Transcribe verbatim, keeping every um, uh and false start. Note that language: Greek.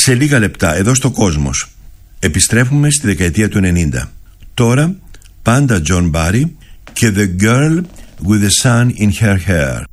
σε λίγα λεπτά εδώ στο Κόσμος. Επιστρέφουμε στη δεκαετία του ενενήντα. Τώρα πάντα John Barry και The Girl with the Sun in Her Hair.